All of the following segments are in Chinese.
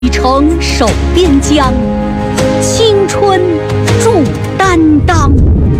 一城守边疆，青春重担当。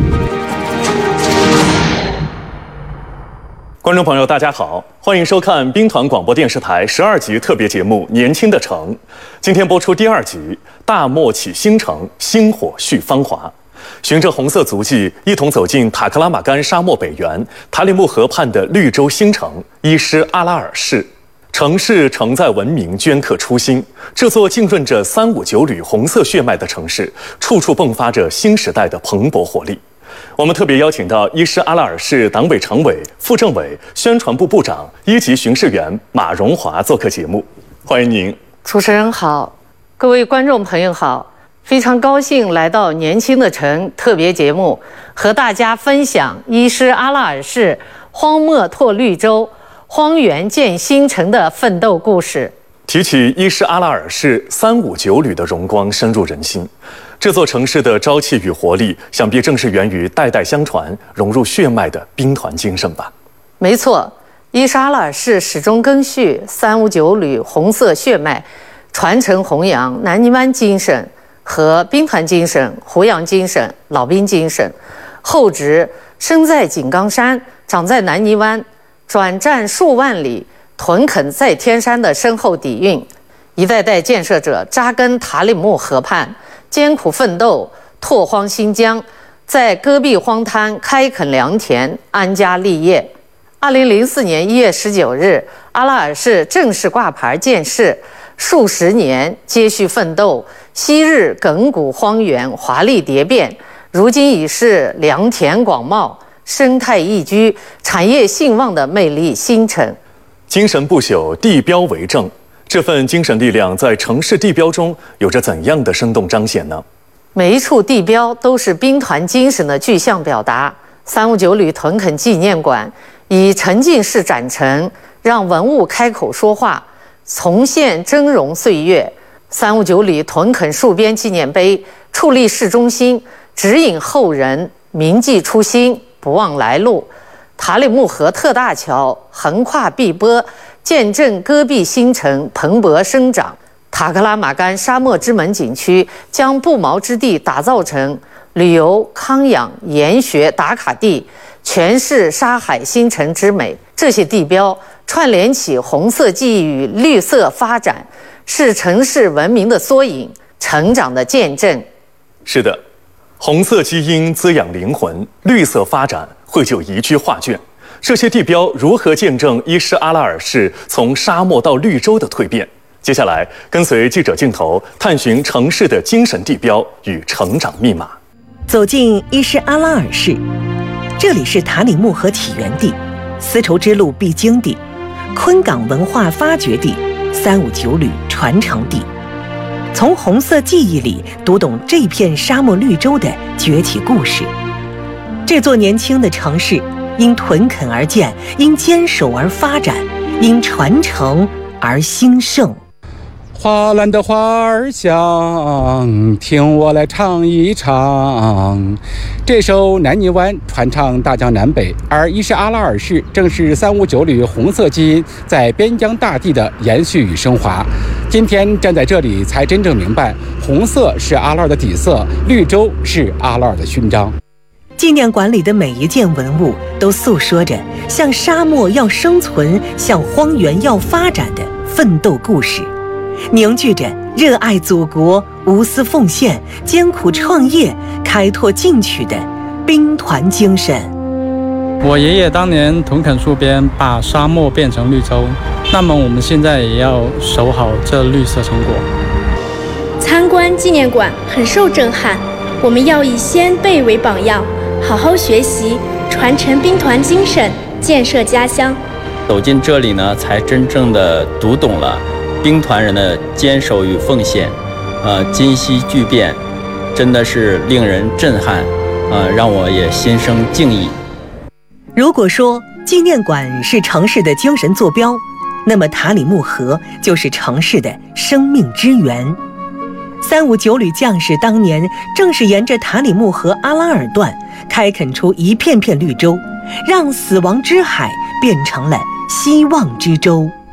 观众朋友，大家好，欢迎收看兵团广播电视台12集特别节目《年轻的城》。今天播出第2集《大漠起新城，星火续芳华》。循着红色足迹，一同走进塔克拉玛干沙漠北缘塔里木河畔的绿洲新城伊施阿拉尔市。城市承载文明，镌刻初心。这座浸润着359旅红色血脉的城市，处处迸发着新时代的蓬勃活力。我们特别邀请到伊施阿拉尔市党委常委、副政委、宣传部部长、1级巡视员马荣华做客节目，欢迎您。 主持人好，各位观众朋友好，非常高兴来到《年轻的城》特别节目，和大家分享伊施阿拉尔市荒漠拓绿洲、荒原建新城的奋斗故事。 提起伊施阿拉尔市359旅的荣光深入人心，这座城市的朝气与活力，想必正是源于代代相传、融入血脉的兵团精神吧。 没错，伊施阿拉尔市始终赓续359旅红色血脉，传承弘扬南泥湾精神和兵团精神、胡杨精神、老兵精神。后殖生在井冈山，长在南泥湾，转战数万里，屯垦在天山的深厚底蕴。一代代建设者扎根塔里木河畔，艰苦奋斗，拓荒新疆，在戈壁荒滩开垦良田，安家立业。2004年1月19日，阿拉尔市正式挂牌建市，数十年接续奋斗，昔日亘古荒原华丽蝶变，如今已是良田广袤、生态宜居、产业兴旺的魅力新城。 精神不朽，地标为证。这份精神力量在城市地标中有着怎样的生动彰显呢？ 每一处地标都是兵团精神的具象表达。359旅屯垦纪念馆以沉浸式展陈，让文物开口说话，重现峥嵘岁月。359旅屯垦戍边纪念碑矗立市中心，指引后人铭记初心，不忘来路。塔里木河特大桥横跨碧波，见证戈壁新城蓬勃生长。塔克拉玛干沙漠之门景区将不毛之地打造成旅游、康养、研学打卡地，诠释沙海新城之美。这些地标串联起红色记忆与绿色发展，是城市文明的缩影，成长的见证。 是的，红色基因滋养灵魂，绿色发展绘就一句画卷。这些地标如何见证伊施阿拉尔市从沙漠到绿洲的蜕变？接下来跟随记者镜头探寻城市的精神地标与成长密码。 走进伊施阿拉尔市，这里是塔里木河起源地、丝绸之路必经地、昆岗文化发掘地、359旅传承地。从红色记忆里读懂这片沙漠绿洲的崛起故事。这座年轻的城市因屯垦而建，因坚守而发展，因传承而兴盛。 花篮的花儿香，听我来唱一唱。这首南泥湾传唱大江南北，而伊施阿拉尔市正是359旅红色基因在边疆大地的延续与升华。今天站在这里，才真正明白，红色是阿拉尔的底色，绿洲是阿拉尔的勋章。 纪念馆里的每一件文物都诉说着向沙漠要生存、向荒原要发展的奋斗故事，凝聚着热爱祖国、无私奉献、艰苦创业、开拓进取的兵团精神。 我爷爷当年屯垦戍边，把沙漠变成绿洲，那么我们现在也要守好这绿色成果。 参观纪念馆很受震撼，我们要以先辈为榜样，好好学习，传承兵团精神，建设家乡。 走进这里呢，才真正的读懂了兵团人的坚守与奉献，今昔巨变，真的是令人震撼，让我也心生敬意。 如果说纪念馆是城市的精神坐标，那么塔里木河就是城市的生命之源。359旅将士当年正是沿着塔里木河阿拉尔段开垦出一片片绿洲，让死亡之海变成了希望之洲。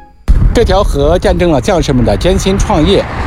这条河见证了将士们的艰辛创业。